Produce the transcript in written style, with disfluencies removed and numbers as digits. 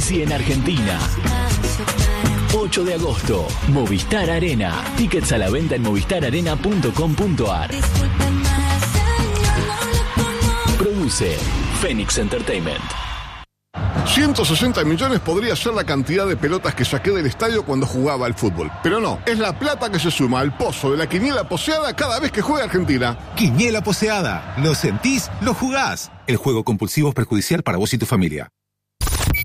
Messi en Argentina. 8 de agosto, Movistar Arena. Tickets a la venta en movistararena.com.ar. Produce Phoenix Entertainment. 160 millones podría ser la cantidad de pelotas que saqué del estadio cuando jugaba al fútbol. Pero no, es la plata que se suma al pozo de la quiniela poseada cada vez que juega Argentina. Quiniela poseada. ¿Lo sentís? ¿Lo jugás? El juego compulsivo es perjudicial para vos y tu familia.